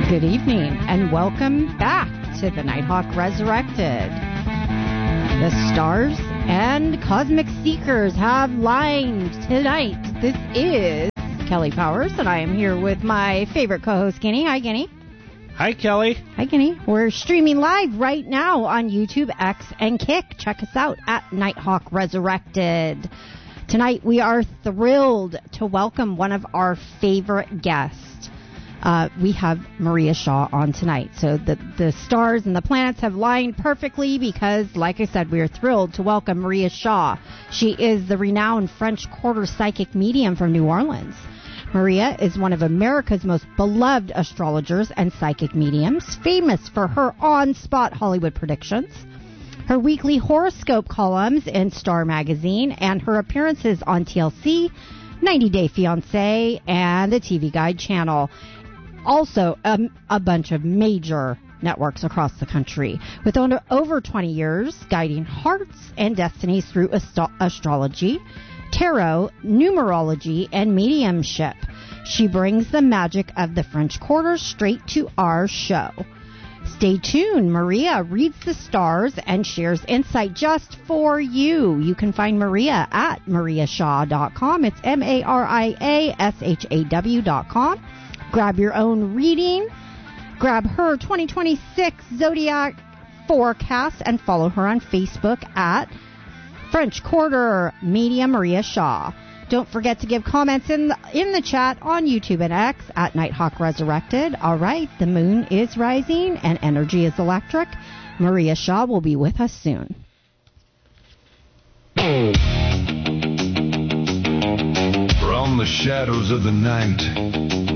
Good evening, and welcome back to the Nighthawk Resurrected. The stars and cosmic seekers have lined tonight. This is Kelly Powers, and I am here with my favorite co-host, Guinea. Hi, Guinea. Hi, Kelly. Hi, Guinea. We're streaming live right now on YouTube, X, and Kick. Check us out at Nighthawk Resurrected. Tonight, we are thrilled to welcome one of our favorite guests. We have Maria Shaw on tonight. So the stars and the planets have lined perfectly because, like I said, we are thrilled to welcome Maria Shaw. She is the renowned French Quarter psychic medium from New Orleans. Maria is one of America's most beloved astrologers and psychic mediums, famous for her on-spot Hollywood predictions, her weekly horoscope columns in Star Magazine, and her appearances on TLC, 90 Day Fiancé, and the TV Guide channel. Also, a bunch of major networks across the country, with over 20 years guiding hearts and destinies through astrology, tarot, numerology, and mediumship. She brings the magic of the French Quarter straight to our show. Stay tuned. Maria reads the stars and shares insight just for you. You can find Maria at mariashaw.com. It's MariaShaw.com. Grab your own reading. Grab her 2026 Zodiac forecast and follow her on Facebook at French Quarter Medium Maria Shaw. Don't forget to give comments in the chat on YouTube and X at Nighthawk Resurrected. All right, the moon is rising and energy is electric. Maria Shaw will be with us soon. From the shadows of the night